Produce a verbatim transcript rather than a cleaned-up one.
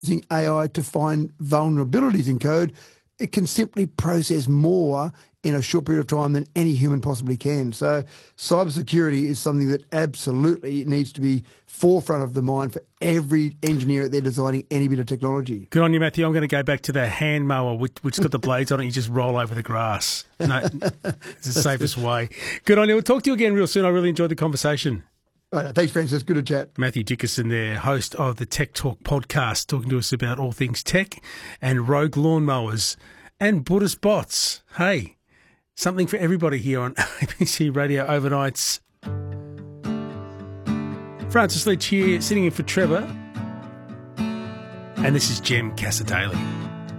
using A I to find vulnerabilities in code, it can simply process more in a short period of time than any human possibly can. So cybersecurity is something that absolutely needs to be forefront of the mind for every engineer out there designing any bit of technology. Good on you, Matthew. I'm going to go back to the hand mower, which, which got the blades on it. You just roll over the grass. No, it's the safest way. Good on you. We'll talk to you again real soon. I really enjoyed the conversation. Right, thanks, Francis. Good to chat. Matthew Dickerson there, host of the Tech Talk podcast, talking to us about all things tech and Rogue lawnmowers and Buddhist bots. Hey, something for everybody here on A B C Radio Overnights. Francis Leach here, sitting in for Trevor. And this is Jem Cassaday.